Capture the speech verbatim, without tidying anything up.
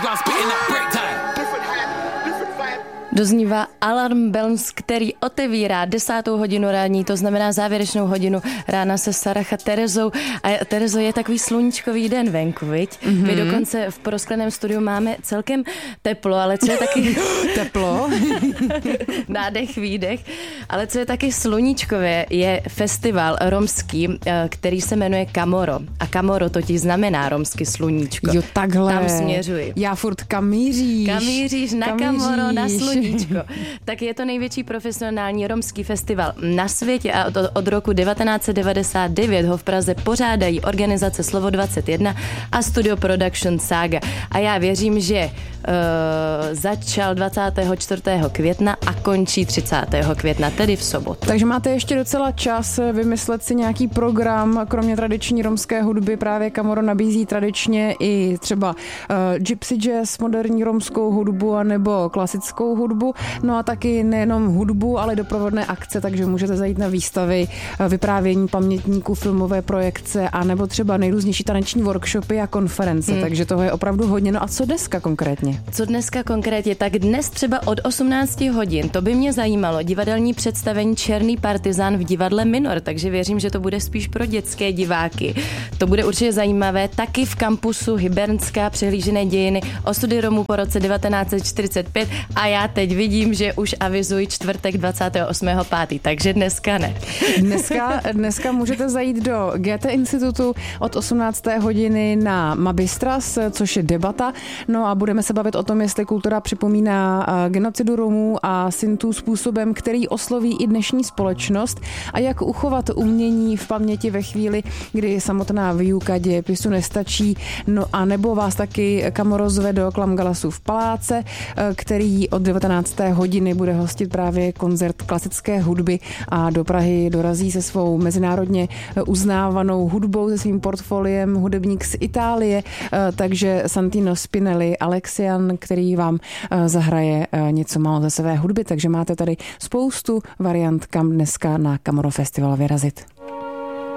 Doznívá Alarm Bells, který otevírá desátou hodinu rání, to znamená závěrečnou hodinu rána se Sarah a Terezou. A Terezo, je takový sluníčkový den venku, viď? Mm-hmm. My dokonce v proskleném studiu máme celkem teplo, ale co je taky... Teplo? Nádech, výdech. Ale co je taky sluníčkové, je festival romský, který se jmenuje Kamoro. A Kamoro totiž znamená romsky sluníčko. Jo, takhle. Tam směřuji. Já furt kam míříš? Kam míříš na Kamoro, na sluníčko. Tak je to největší profesionální romský festival na světě a od, od roku devatenáct set devadesát devět ho v Praze pořádají organizace Slovo dvacet jedna a Studio Production Saga. A já věřím, že uh, začal dvacátého čtvrtého května a končí třicátého května, tedy v sobotu. Takže máte ještě docela čas vymyslet si nějaký program, kromě tradiční romské hudby právě Kamoro nabízí tradičně i třeba uh, gypsy jazz, moderní romskou hudbu anebo klasickou hudbu. No a taky nejenom hudbu, ale doprovodné akce, takže můžete zajít na výstavy, vyprávění pamětníků, filmové projekce a nebo třeba nejrůznější taneční workshopy a konference, hmm. takže toho je opravdu hodně. No a co dneska konkrétně? Co dneska konkrétně? Tak dnes třeba od osmnácti hodin, to by mě zajímalo, divadelní představení Černý partizán v divadle Minor, takže věřím, že to bude spíš pro dětské diváky. To bude určitě zajímavé, taky v kampusu Hybernská přehlížené dějiny osudy Romů po roce devatenáct set čtyřicet pět a já teď vidím, že už avizuji čtvrtek dvacátého osmého pátého takže dneska ne. Dneska, dneska můžete zajít do Goethe institutu od osmnácté hodiny na Mabistras, což je debata. No a budeme se bavit o tom, jestli kultura připomíná genocidu Romů a Sintů způsobem, který osloví i dnešní společnost a jak uchovat umění v paměti ve chvíli, kdy samotná výuka dějepisu nestačí. No a nebo vás taky Kamoro zve do Klamgalasův paláce, který od devatenácté hodiny bude hostit právě koncert klasické hudby a do Prahy dorazí se svou mezinárodně uznávanou hudbou, se svým portfoliem hudebník z Itálie, takže Santino Spinelli Alexian, který vám zahraje něco málo ze své hudby, takže máte tady spoustu variant, kam dneska na Kamoro Festival vyrazit.